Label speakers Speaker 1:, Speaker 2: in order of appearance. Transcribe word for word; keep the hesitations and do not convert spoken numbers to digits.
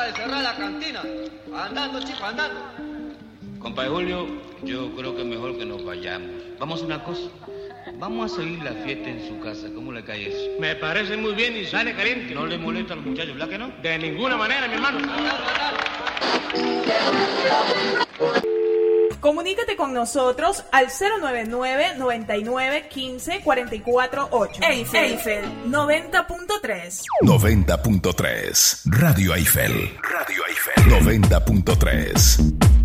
Speaker 1: de cerrar la cantina. Andando, chico, andando.
Speaker 2: Compadre Julio, yo creo que es mejor que nos vayamos. Vamos a hacer una cosa. Vamos a seguir la fiesta en su casa. ¿Cómo le cae eso?
Speaker 3: Me parece muy bien y sale caliente.
Speaker 2: No le molesta a los muchachos, ¿verdad que no?
Speaker 3: De ninguna manera, mi hermano.
Speaker 4: Comunícate con nosotros al cero nueve nueve, noventa y nueve, quince, cuarenta y cuatro, ocho. Eiffel, Eiffel noventa punto tres.
Speaker 5: noventa punto tres. Radio Eiffel. Radio Eiffel. noventa punto tres.